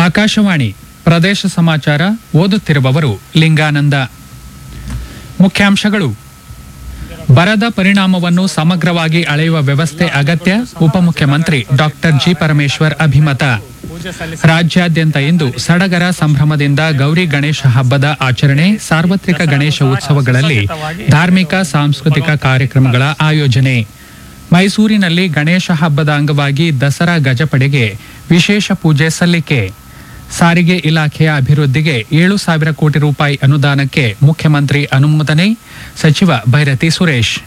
ಆಕಾಶವಾಣಿ ಪ್ರದೇಶ ಸಮಾಚಾರ ಓದುತ್ತಿರುವವರು ಲಿಂಗಾನಂದ. ಮುಖ್ಯಾಂಶಗಳು: ಬರದ ಪರಿಣಾಮವನ್ನು ಸಮಗ್ರವಾಗಿ ಅಳೆಯುವ ವ್ಯವಸ್ಥೆ ಅಗತ್ಯ, ಉಪಮುಖ್ಯಮಂತ್ರಿ ಡಾಕ್ಟರ್ ಜಿ. ಪರಮೇಶ್ವರ್ ಅಭಿಮತ. ರಾಜ್ಯಾದ್ಯಂತ ಇಂದು ಸಡಗರ ಸಂಭ್ರಮದಿಂದ ಗೌರಿ ಗಣೇಶ ಹಬ್ಬದ ಆಚರಣೆ, ಸಾರ್ವತ್ರಿಕ ಗಣೇಶ ಉತ್ಸವಗಳಲ್ಲಿ ಧಾರ್ಮಿಕ ಸಾಂಸ್ಕೃತಿಕ ಕಾರ್ಯಕ್ರಮಗಳ ಆಯೋಜನೆ. ಮೈಸೂರಿನಲ್ಲಿ ಗಣೇಶ ಹಬ್ಬದ ಅಂಗವಾಗಿ ದಸರಾ ಗಜಪಡೆಗೆ ವಿಶೇಷ ಪೂಜೆ ಸಲ್ಲಿಕೆ. ಸಾರಿಗೆ ಇಲಾಖೆಯ ಅಭಿವೃದ್ಧಿಗೆ 7,000 ಕೋಟಿ ರೂಪಾಯಿ ಅನುದಾನಕ್ಕೆ ಮುಖ್ಯಮಂತ್ರಿ ಅನುಮೋದನೆ. ಸಚಿವ ಭೈರತಿ ಸುರೇಶ್.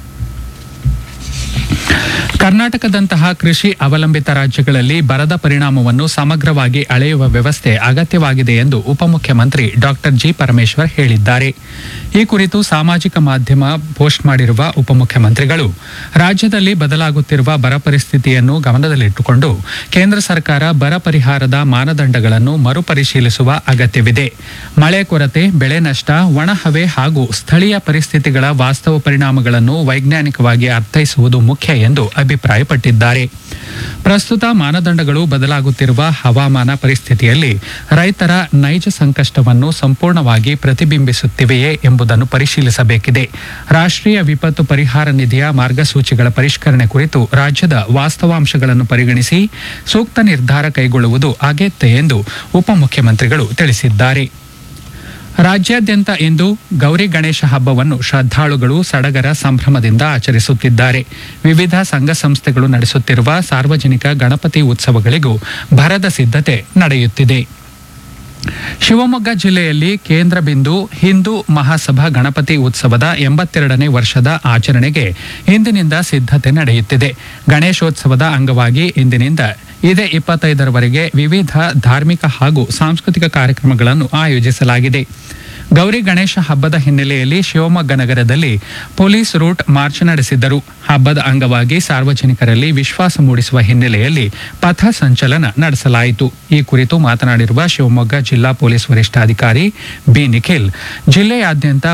ಕರ್ನಾಟಕದಂತಹ ಕೃಷಿ ಅವಲಂಬಿತ ರಾಜ್ಯಗಳಲ್ಲಿ ಬರದ ಪರಿಣಾಮವನ್ನು ಸಮಗ್ರವಾಗಿ ಅಳೆಯುವ ವ್ಯವಸ್ಥೆ ಅಗತ್ಯವಾಗಿದೆ ಎಂದು ಉಪಮುಖ್ಯಮಂತ್ರಿ ಡಾಕ್ಟರ್ ಜಿ. ಪರಮೇಶ್ವರ್ ಹೇಳಿದ್ದಾರೆ. ಈ ಕುರಿತು ಸಾಮಾಜಿಕ ಮಾಧ್ಯಮ ಪೋಸ್ಟ್ ಮಾಡಿರುವ ಉಪಮುಖ್ಯಮಂತ್ರಿಗಳು, ರಾಜ್ಯದಲ್ಲಿ ಬದಲಾಗುತ್ತಿರುವ ಬರ ಪರಿಸ್ಥಿತಿಯನ್ನು ಗಮನದಲ್ಲಿಟ್ಟುಕೊಂಡು ಕೇಂದ್ರ ಸರ್ಕಾರ ಬರ ಪರಿಹಾರದ ಮಾನದಂಡಗಳನ್ನು ಮರುಪರಿಶೀಲಿಸುವ ಅಗತ್ಯವಿದೆ. ಮಳೆ ಕೊರತೆ, ಬೆಳೆ ನಷ್ಟ, ಒಣಹವೆ ಹಾಗೂ ಸ್ಥಳೀಯ ಪರಿಸ್ಥಿತಿಗಳ ವಾಸ್ತವ ಪರಿಣಾಮಗಳನ್ನು ವೈಜ್ಞಾನಿಕವಾಗಿ ಅರ್ಥೈಸುವುದು ಮುಖ್ಯ ಎಂದು ಅಭಿಪ್ರಾಯಪಟ್ಟಿದ್ದಾರೆ. ಪ್ರಸ್ತುತ ಮಾನದಂಡಗಳು ಬದಲಾಗುತ್ತಿರುವ ಹವಾಮಾನ ಪರಿಸ್ಥಿತಿಯಲ್ಲಿ ರೈತರ ನೈಜ ಸಂಕಷ್ಟವನ್ನು ಸಂಪೂರ್ಣವಾಗಿ ಪ್ರತಿಬಿಂಬಿಸುತ್ತಿವೆಯೇ ಎಂಬುದನ್ನು ಪರಿಶೀಲಿಸಬೇಕಿದೆ. ರಾಷ್ಟ್ರೀಯ ವಿಪತ್ತು ಪರಿಹಾರ ನಿಧಿಯ ಮಾರ್ಗಸೂಚಿಗಳ ಪರಿಷ್ಕರಣೆ ಕುರಿತು ರಾಜ್ಯದ ವಾಸ್ತವಾಂಶಗಳನ್ನು ಪರಿಗಣಿಸಿ ಸೂಕ್ತ ನಿರ್ಧಾರ ಕೈಗೊಳ್ಳುವುದು ಅಗತ್ಯ ಎಂದು ಉಪಮುಖ್ಯಮಂತ್ರಿಗಳು ತಿಳಿಸಿದ್ದಾರೆ. ರಾಜ್ಯಾದ್ಯಂತ ಇಂದು ಗೌರಿ ಗಣೇಶ ಹಬ್ಬವನ್ನು ಶ್ರದ್ಧಾಳುಗಳು ಸಡಗರ ಸಂಭ್ರಮದಿಂದ ಆಚರಿಸುತ್ತಿದ್ದಾರೆ. ವಿವಿಧ ಸಂಘ ಸಂಸ್ಥೆಗಳು ನಡೆಸುತ್ತಿರುವ ಸಾರ್ವಜನಿಕ ಗಣಪತಿ ಉತ್ಸವಗಳಿಗೂ ಭರದ ಸಿದ್ಧತೆ ನಡೆಯುತ್ತಿದೆ. ಶಿವಮೊಗ್ಗ ಜಿಲ್ಲೆಯಲ್ಲಿ ಕೇಂದ್ರ ಬಿಂದು ಹಿಂದೂ ಮಹಾಸಭಾ ಗಣಪತಿ ಉತ್ಸವದ 82ನೇ ವರ್ಷದ ಆಚರಣೆಗೆ ಇಂದಿನಿಂದ ಸಿದ್ಧತೆ ನಡೆಯುತ್ತಿದೆ. ಗಣೇಶೋತ್ಸವದ ಅಂಗವಾಗಿ ಇಂದಿನಿಂದ ಇದೇ 25ರವರೆಗೆ ವಿವಿಧ ಧಾರ್ಮಿಕ ಹಾಗೂ ಸಾಂಸ್ಕೃತಿಕ ಕಾರ್ಯಕ್ರಮಗಳನ್ನು ಆಯೋಜಿಸಲಾಗಿದೆ. ಗೌರಿ ಗಣೇಶ ಹಬ್ಬದ ಹಿನ್ನೆಲೆಯಲ್ಲಿ ಶಿವಮೊಗ್ಗ ನಗರದಲ್ಲಿ ಪೊಲೀಸ್ ರೂಟ್ ಮಾರ್ಚ್ ನಡೆಸಿದ್ದರು. ಹಬ್ಬದ ಅಂಗವಾಗಿ ಸಾರ್ವಜನಿಕರಲ್ಲಿ ವಿಶ್ವಾಸ ಮೂಡಿಸುವ ಹಿನ್ನೆಲೆಯಲ್ಲಿ ಪಥ ಸಂಚಲನ ನಡೆಸಲಾಯಿತು. ಈ ಕುರಿತು ಮಾತನಾಡಿರುವ ಶಿವಮೊಗ್ಗ ಜಿಲ್ಲಾ ಪೊಲೀಸ್ ವರಿಷ್ಠಾಧಿಕಾರಿ ಬಿ. ನಿಖಿಲ್, ಜಿಲ್ಲೆಯಾದ್ಯಂತ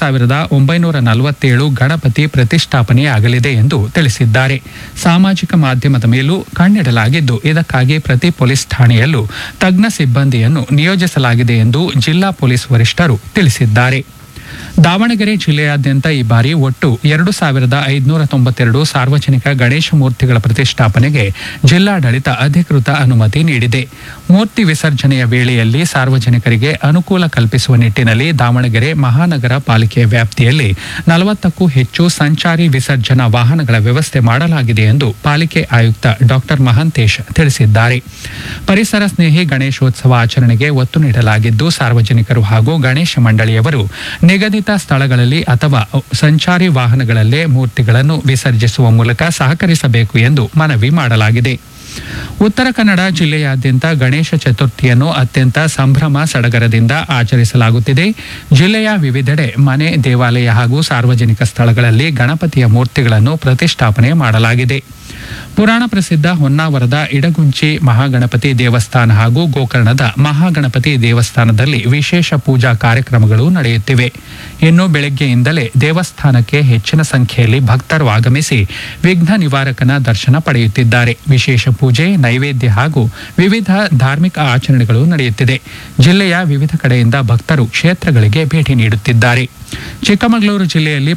3,947 ಗಣಪತಿ ಪ್ರತಿಷ್ಠಾಪನೆಯಾಗಲಿದೆ ಎಂದು ತಿಳಿಸಿದ್ದಾರೆ. ಸಾಮಾಜಿಕ ಮಾಧ್ಯಮದ ಮೇಲೂ ಕಣ್ಣಿಡಲಾಗಿದ್ದು, ಇದಕ್ಕಾಗಿ ಪ್ರತಿ ಪೊಲೀಸ್ ಠಾಣೆಯಲ್ಲೂ ತಜ್ಞ ಸಿಬ್ಬಂದಿಯನ್ನು ನಿಯೋಜಿಸಲಾಗಿದೆ ಎಂದು ಜಿಲ್ಲಾ ಪೊಲೀಸ್ ವರಿಷ್ಠರು ತಿಳಿಸಿದ್ದಾರೆ. ದಾವಣಗೆರೆ ಜಿಲ್ಲೆಯಾದ್ಯಂತ ಈ ಬಾರಿ ಒಟ್ಟು 2,592 ಸಾರ್ವಜನಿಕ ಗಣೇಶ ಮೂರ್ತಿಗಳ ಪ್ರತಿಷ್ಠಾಪನೆಗೆ ಜಿಲ್ಲಾಡಳಿತ ಅಧಿಕೃತ ಅನುಮತಿ ನೀಡಿದೆ. ಮೂರ್ತಿ ವಿಸರ್ಜನೆಯ ವೇಳೆಯಲ್ಲಿ ಸಾರ್ವಜನಿಕರಿಗೆ ಅನುಕೂಲ ಕಲ್ಪಿಸುವ ನಿಟ್ಟಿನಲ್ಲಿ ದಾವಣಗೆರೆ ಮಹಾನಗರ ಪಾಲಿಕೆಯ ವ್ಯಾಪ್ತಿಯಲ್ಲಿ 40ಕ್ಕೂ ಹೆಚ್ಚು ಸಂಚಾರಿ ವಿಸರ್ಜನಾ ವಾಹನಗಳ ವ್ಯವಸ್ಥೆ ಮಾಡಲಾಗಿದೆ ಎಂದು ಪಾಲಿಕೆ ಆಯುಕ್ತ ಡಾಕ್ಟರ್ ಮಹಾಂತೇಶ್ ತಿಳಿಸಿದ್ದಾರೆ. ಪರಿಸರ ಸ್ನೇಹಿ ಗಣೇಶೋತ್ಸವ ಆಚರಣೆಗೆ ಒತ್ತು ನೀಡಲಾಗಿದ್ದು, ಸಾರ್ವಜನಿಕರು ಹಾಗೂ ಗಣೇಶ ಮಂಡಳಿಯವರು ನಿಗದಿತ ಸ್ಥಳಗಳಲ್ಲಿ ಅಥವಾ ಸಂಚಾರಿ ವಾಹನಗಳಲ್ಲೇ ಮೂರ್ತಿಗಳನ್ನು ವಿಸರ್ಜಿಸುವ ಮೂಲಕ ಸಹಕರಿಸಬೇಕು ಎಂದು ಮನವಿ ಮಾಡಲಾಗಿದೆ. ಉತ್ತರ ಕನ್ನಡ ಜಿಲ್ಲೆಯಾದ್ಯಂತ ಗಣೇಶ ಚತುರ್ಥಿಯನ್ನು ಅತ್ಯಂತ ಸಂಭ್ರಮ ಸಡಗರದಿಂದ ಆಚರಿಸಲಾಗುತ್ತಿದೆ. ಜಿಲ್ಲೆಯ ವಿವಿಧೆಡೆ ಮನೆ, ದೇವಾಲಯ ಹಾಗೂ ಸಾರ್ವಜನಿಕ ಸ್ಥಳಗಳಲ್ಲಿ ಗಣಪತಿಯ ಮೂರ್ತಿಗಳನ್ನು ಪ್ರತಿಷ್ಠಾಪನೆ ಮಾಡಲಾಗಿದೆ. ಪುರಾಣ ಪ್ರಸಿದ್ಧ ಹೊನ್ನಾವರದ ಇಡಗುಂಚಿ ಮಹಾಗಣಪತಿ ದೇವಸ್ಥಾನ ಹಾಗೂ ಗೋಕರ್ಣದ ಮಹಾಗಣಪತಿ ದೇವಸ್ಥಾನದಲ್ಲಿ ವಿಶೇಷ ಪೂಜಾ ಕಾರ್ಯಕ್ರಮಗಳು ನಡೆಯುತ್ತಿವೆ. ಇನ್ನು ಬೆಳಗ್ಗೆಯಿಂದಲೇ ದೇವಸ್ಥಾನಕ್ಕೆ ಹೆಚ್ಚಿನ ಸಂಖ್ಯೆಯಲ್ಲಿ ಭಕ್ತರು ಆಗಮಿಸಿ ವಿಘ್ನ ನಿವಾರಕನ ದರ್ಶನ ಪಡೆಯುತ್ತಿದ್ದಾರೆ. ವಿಶೇಷ ಪೂಜೆ, ನೈವೇದ್ಯ ಹಾಗೂ ವಿವಿಧ ಧಾರ್ಮಿಕ ಆಚರಣೆಗಳು ನಡೆಯುತ್ತಿದೆ. ಜಿಲ್ಲೆಯ ವಿವಿಧ ಕಡೆಯಿಂದ ಭಕ್ತರು ಕ್ಷೇತ್ರಗಳಿಗೆ ಭೇಟಿ ನೀಡುತ್ತಿದ್ದಾರೆ. ಚಿಕ್ಕಮಗಳೂರು ಜಿಲ್ಲೆಯಲ್ಲಿ